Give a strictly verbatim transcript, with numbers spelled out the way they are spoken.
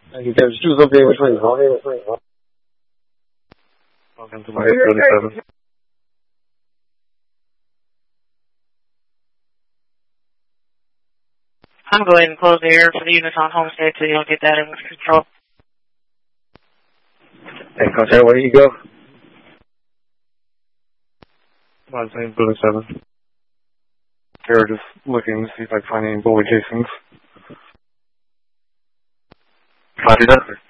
You guys choose okay, which way you going? Welcome to my eight thirty-seven. I'm going to go ahead and close the air for the units on Homestead till you don't get that under control. Hey, Contact, where do you go? One eight thirty-seven. They're just looking to see if I can find any bully casings. Copy that.